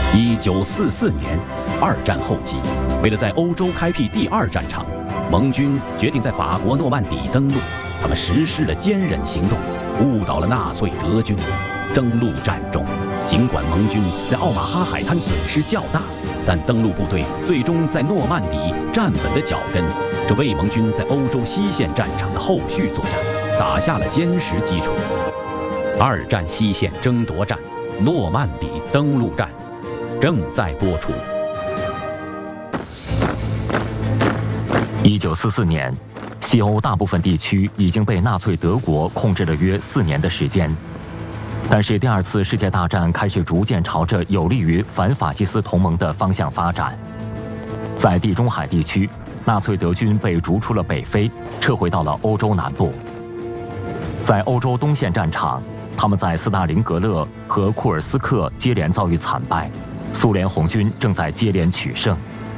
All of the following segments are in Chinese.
1944年，二战后期，为了在欧洲开辟第二战场，盟军决定在法国诺曼底登陆。他们实施了坚忍行动，误导了纳粹德军。登陆战中，尽管盟军在奥马哈海滩损失较大，但登陆部队最终在诺曼底站稳了脚跟，这为盟军在欧洲西线战场的后续作战打下了坚实基础。二战西线争夺战，诺曼底登陆战正在播出。 1944年，西欧大部分地区已经被纳粹德国控制了约4年的时间。但是第二次世界大战开始逐渐朝着有利于反法西斯同盟的方向发展。在地中海地区，纳粹德军被逐出了北非，撤回到了欧洲南部。在欧洲东线战场，他们在斯大林格勒和库尔斯克接连遭遇惨败，苏联红军正在接连取胜。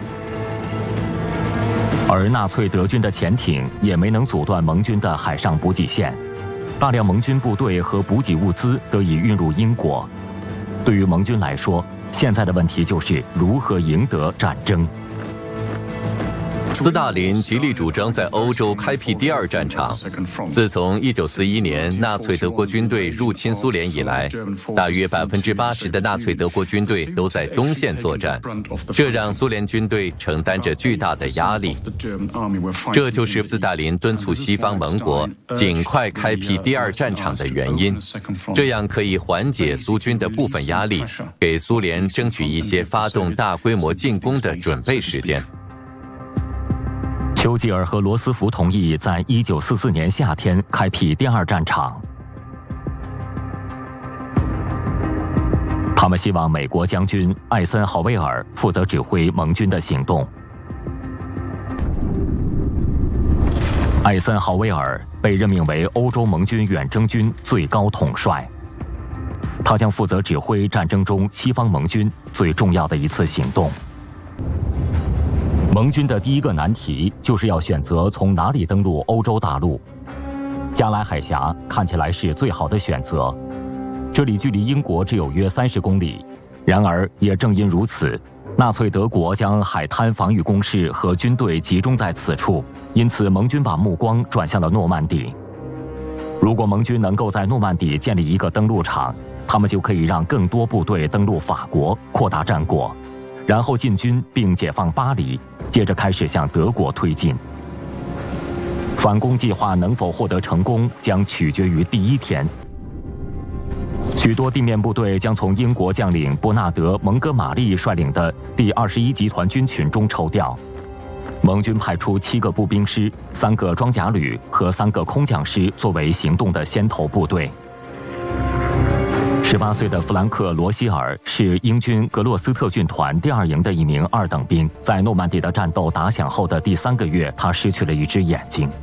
而纳粹德军的潜艇也没能阻断盟军的海上补给线，大量盟军部队和补给物资得以运入英国。对于盟军来说，现在的问题就是如何赢得战争。 斯大林极力主张在欧洲开辟第二战场。自从1941年纳粹德国军队入侵苏联以来，大约80%的纳粹德国军队都在东线作战，这让苏联军队承担着巨大的压力。这就是斯大林敦促西方盟国尽快开辟第二战场的原因，这样可以缓解苏军的部分压力，给苏联争取一些发动大规模进攻的准备时间。 丘吉尔和罗斯福同意在1944年夏天开辟第二战场。他们希望美国将军艾森豪威尔负责指挥盟军的行动。艾森豪威尔被任命为欧洲盟军远征军最高统帅，他将负责指挥战争中西方盟军最重要的一次行动。盟军的第一个难题就是要选择从哪里登陆欧洲大陆。加莱海峡看起来是最好的选择，这里距离英国只有约30公里。然而也正因如此，纳粹德国将海滩防御工事和军队集中在此处，因此盟军把目光转向了诺曼底。如果盟军能够在诺曼底建立一个登陆场，他们就可以让更多部队登陆法国，扩大战果，然后进军并解放巴黎，接着开始向德国推进。反攻计划能否获得成功，将取决于第一天。许多地面部队将从英国将领伯纳德·蒙哥马利率领的第21集团军群中抽调。盟军派出7个步兵师、3个装甲旅和3个空降师作为行动的先头部队。18岁的弗兰克·罗希尔是英军格洛斯特军团第2营的一名2等兵。在诺曼底的战斗打响后的第3个月，他失去了一只眼睛。